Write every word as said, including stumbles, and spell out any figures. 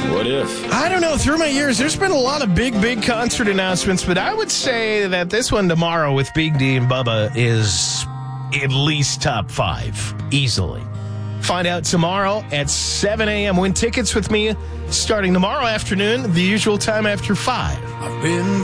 What if? I don't know. Through my years, there's been a lot of big, big concert announcements, but I would say that this one tomorrow with Big D and Bubba is at least top five, easily. Find out tomorrow at seven a.m. Win tickets with me starting tomorrow afternoon, the usual time after five. I've been